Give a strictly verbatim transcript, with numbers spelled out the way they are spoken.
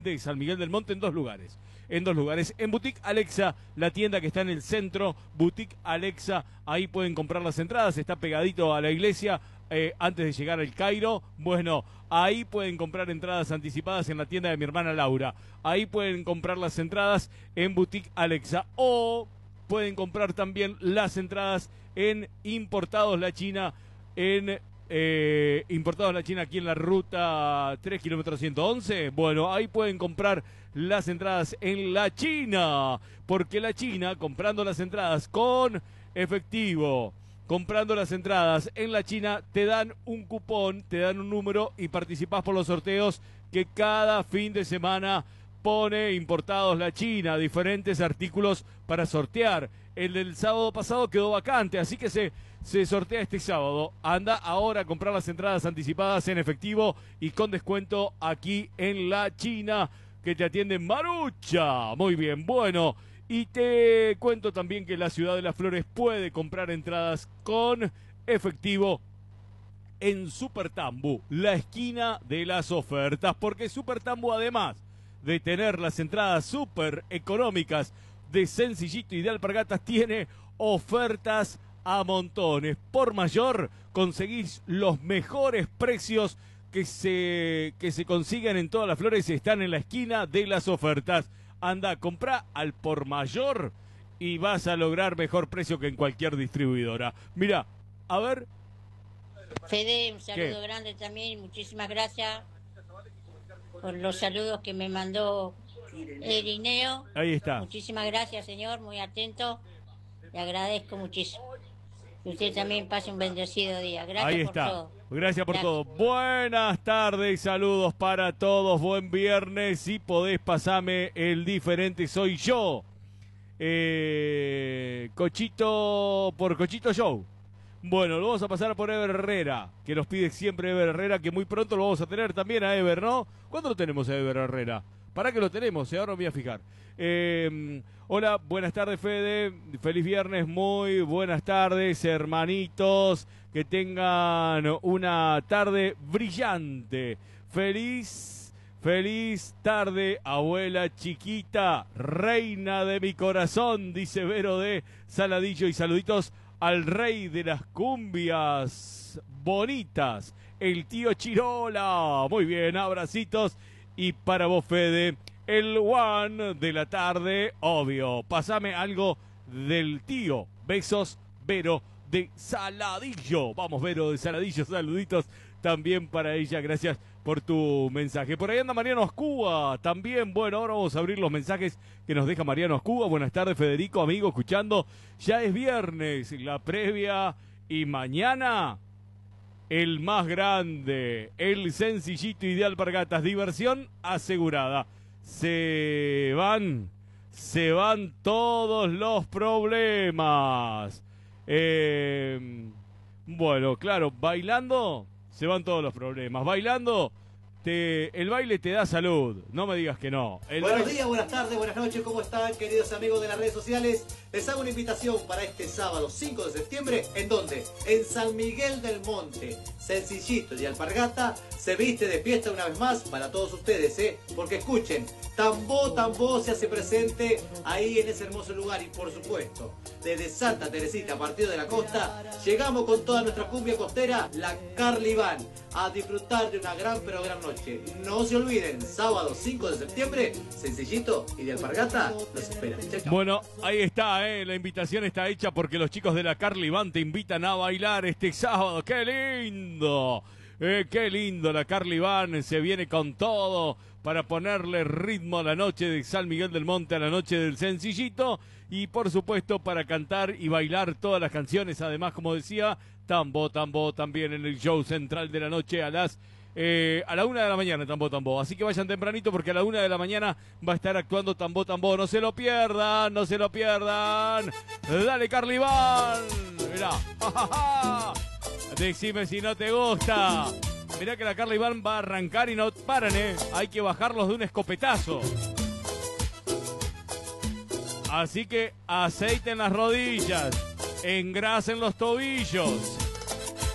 de San Miguel del Monte en dos lugares. En dos lugares. En Boutique Alexa, la tienda que está en el centro, Boutique Alexa, ahí pueden comprar las entradas, está pegadito a la iglesia, eh, antes de llegar al Cairo. Bueno, ahí pueden comprar entradas anticipadas en la tienda de mi hermana Laura. Ahí pueden comprar las entradas en Boutique Alexa. O pueden comprar también las entradas en Importados La China, en Eh, Importados La China aquí en la ruta tres kilómetros ciento once. Bueno, ahí pueden comprar las entradas en La China, porque La China, comprando las entradas con efectivo, comprando las entradas en La China, te dan un cupón, te dan un número y participás por los sorteos que cada fin de semana pone Importados La China, diferentes artículos para sortear. El del sábado pasado quedó vacante, así que se, se sortea este sábado. Anda ahora a comprar las entradas anticipadas en efectivo y con descuento aquí en La China, que te atiende Marucha. Muy bien, bueno, y te cuento también que la Ciudad de las Flores puede comprar entradas con efectivo en Super Tambu, la esquina de las ofertas, porque Super Tambu, además de tener las entradas súper económicas de Sencillito y de Alpargatas, tiene ofertas a montones. Por mayor, conseguís los mejores precios que se, que se consiguen en todas las flores, están en la esquina de las ofertas. Anda, comprá al por mayor y vas a lograr mejor precio que en cualquier distribuidora. Mira, a ver. Fede, un saludo ¿Qué? grande también, muchísimas gracias por los saludos que me mandó Irineo. Ahí está. Muchísimas gracias, señor, muy atento. Le agradezco muchísimo. Y usted también pase un bendecido día. Gracias Ahí por está. todo. Gracias por Gracias. todo. Buenas tardes, saludos para todos. Buen viernes. Si podés, pasame el diferente, soy yo. Eh, Cochito por Cochito Show. Bueno, lo vamos a pasar por Ever Herrera, que nos pide siempre Ever Herrera, que muy pronto lo vamos a tener también a Ever, ¿no? ¿Cuándo lo tenemos a Ever Herrera? ¿Para qué lo tenemos? Eh? Ahora me voy a fijar. Eh, hola, buenas tardes, Fede. Feliz viernes, muy buenas tardes, hermanitos. Que tengan una tarde brillante. Feliz, feliz tarde, abuela chiquita, reina de mi corazón, dice Vero de Saladillo. Y saluditos al rey de las cumbias bonitas, el tío Chirola. Muy bien, abracitos. Y para vos, Fede, el one de la tarde, obvio. Pasame algo del tío. Besos, Vero de Saladillo. Vamos, Vero de Saladillo, saluditos también para ella. Gracias por tu mensaje. Por ahí anda Mariano Ascúa también. Bueno, ahora vamos a abrir los mensajes que nos deja Mariano Ascúa. Buenas tardes, Federico, amigo, escuchando. Ya es viernes, la previa, y mañana el más grande, el Sencillito y de Alpargatas. Diversión asegurada. Se van, se van todos los problemas. Eh, bueno, claro, bailando se van todos los problemas. Bailando, te, el baile te da salud. No me digas que no. El Buenos baile... días, buenas tardes, buenas noches. ¿Cómo están, queridos amigos de las redes sociales? Les hago una invitación para este sábado cinco de septiembre. ¿En dónde? En San Miguel del Monte. Sencillito y Alpargata se viste de fiesta una vez más para todos ustedes, ¿eh? Porque escuchen, Tambó, Tambó se hace presente ahí en ese hermoso lugar. Y por supuesto, desde Santa Teresita, Partido de la Costa, llegamos con toda nuestra cumbia costera, la Carly Band, a disfrutar de una gran pero gran noche. No se olviden, sábado cinco de septiembre, Sencillito y de Alpargata los esperan. Chau, chau. Bueno, ahí está, eh, la invitación está hecha porque los chicos de la Carly Band te invitan a bailar este sábado. ¡Qué lindo! Eh, ¡Qué lindo! La Carly Band se viene con todo para ponerle ritmo a la noche de San Miguel del Monte, a la noche del Sencillito, y por supuesto para cantar y bailar todas las canciones. Además, como decía, Tambó, Tambó también en el show central de la noche a las Eh, a la una de la mañana, Tambó, Tambó. Así que vayan tempranito porque a la una de la mañana va a estar actuando Tambó, Tambó. No se lo pierdan, no se lo pierdan. Dale, Carly Van. Mirá. Decime si no te gusta. Mirá que la Carly Van va a arrancar y no paran, eh. Hay que bajarlos de un escopetazo. Así que aceiten las rodillas, engrasen los tobillos.